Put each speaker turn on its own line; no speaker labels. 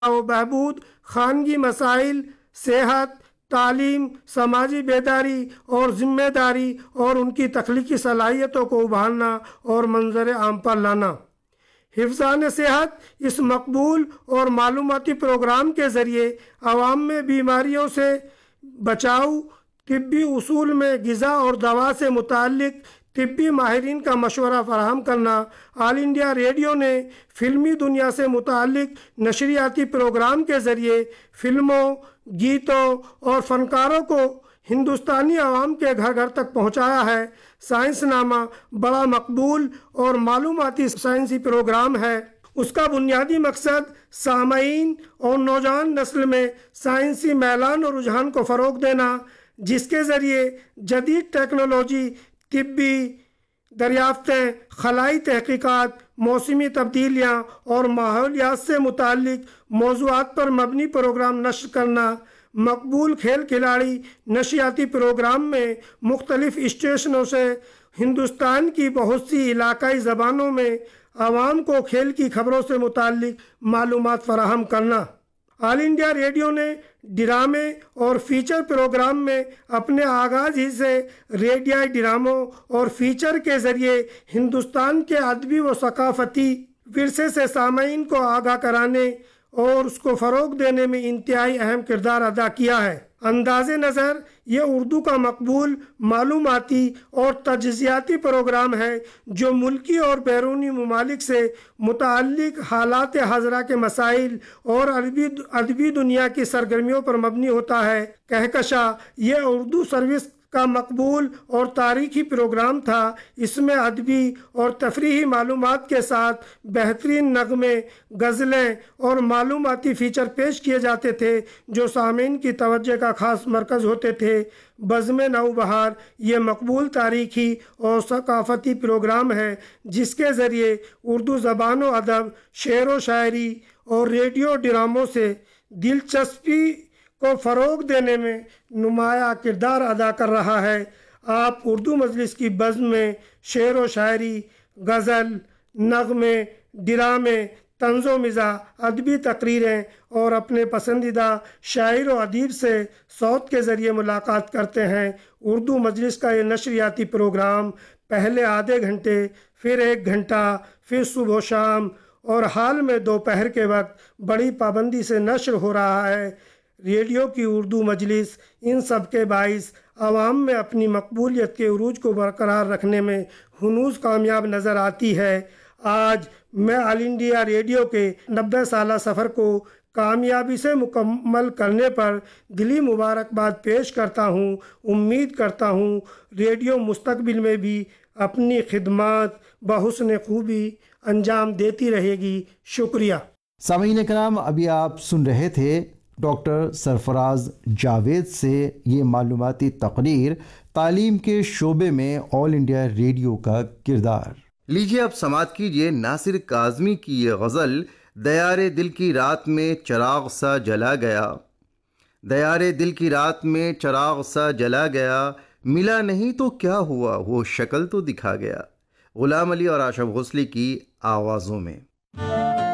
و بہبود، خانگی مسائل، صحت، تعلیم، سماجی بیداری اور ذمہ داری اور ان کی تخلیقی صلاحیتوں کو ابھارنا اور منظر عام پر لانا۔ حفظان صحت اس مقبول اور معلوماتی پروگرام کے ذریعے عوام میں بیماریوں سے بچاؤ، طبی اصول میں غذا اور دوا سے متعلق طبی ماہرین کا مشورہ فراہم کرنا۔ آل انڈیا ریڈیو نے فلمی دنیا سے متعلق نشریاتی پروگرام کے ذریعے فلموں، گیتوں اور فنکاروں کو ہندوستانی عوام کے گھر گھر تک پہنچایا ہے۔ سائنس نامہ بڑا مقبول اور معلوماتی سائنسی پروگرام ہے۔ اس کا بنیادی مقصد سامعین اور نوجوان نسل میں سائنسی میلان اور رجحان کو فروغ دینا، جس کے ذریعے جدید ٹیکنالوجی، طبی دریافتیں، خلائی تحقیقات، موسمی تبدیلیاں اور ماحولیات سے متعلق موضوعات پر مبنی پروگرام نشر کرنا۔ مقبول کھیل کھلاڑی نشریاتی پروگرام میں مختلف اسٹیشنوں سے ہندوستان کی بہت سی علاقائی زبانوں میں عوام کو کھیل کی خبروں سے متعلق معلومات فراہم کرنا۔ آل انڈیا ریڈیو نے ڈرامے اور فیچر پروگرام میں اپنے آغاز ہی سے ریڈیائی ڈراموں اور فیچر کے ذریعے ہندوستان کے ادبی و ثقافتی ورثے سے سامعین کو آگاہ کرانے اور اس کو فروغ دینے میں انتہائی اہم کردار ادا کیا ہے۔ انداز نظر یہ اردو کا مقبول معلوماتی اور تجزیاتی پروگرام ہے جو ملکی اور بیرونی ممالک سے متعلق حالات حاضرہ کے مسائل اور ادبی دنیا کی سرگرمیوں پر مبنی ہوتا ہے۔ کہکشاں یہ اردو سروس کا مقبول اور تاریخی پروگرام تھا۔ اس میں ادبی اور تفریحی معلومات کے ساتھ بہترین نغمے، غزلیں اور معلوماتی فیچر پیش کیے جاتے تھے جو سامعین کی توجہ کا خاص مرکز ہوتے تھے۔ بزم نوبہار یہ مقبول تاریخی اور ثقافتی پروگرام ہے جس کے ذریعے اردو زبان و ادب، شعر و شاعری اور ریڈیو ڈراموں سے دلچسپی کو فروغ دینے میں نمایاں کردار ادا کر رہا ہے۔ آپ اردو مجلس کی بزم میں شعر و شاعری، غزل، نغمے، ڈرامے، طنز و مزاح، ادبی تقریریں اور اپنے پسندیدہ شاعر و ادیب سے صوت کے ذریعے ملاقات کرتے ہیں۔ اردو مجلس کا یہ نشریاتی پروگرام پہلے آدھے گھنٹے، پھر 1 گھنٹہ، پھر صبح و شام اور حال میں دوپہر کے وقت بڑی پابندی سے نشر ہو رہا ہے۔ ریڈیو کی اردو مجلس ان سب کے باعث عوام میں اپنی مقبولیت کے عروج کو برقرار رکھنے میں ہنوز کامیاب نظر آتی ہے۔ آج میں آل انڈیا ریڈیو کے 90 سالہ سفر کو کامیابی سے مکمل کرنے پر دلی مبارکباد پیش کرتا ہوں۔ امید کرتا ہوں ریڈیو مستقبل میں بھی اپنی خدمات بحسن خوبی انجام دیتی رہے گی۔ شکریہ۔
سامعین کرام، ابھی آپ سن رہے تھے ڈاکٹر سرفراز جاوید سے یہ معلوماتی تقریر تعلیم کے شعبے میں آل انڈیا ریڈیو کا کردار۔
لیجیے اب سماعت کیجیے ناصر کاظمی کی یہ غزل دیار دل کی رات میں چراغ سا جلا گیا۔ دیار دل کی رات میں چراغ سا جلا گیا، ملا نہیں تو کیا ہوا وہ شکل تو دکھا گیا۔ غلام علی اور آشف غسلی کی آوازوں میں۔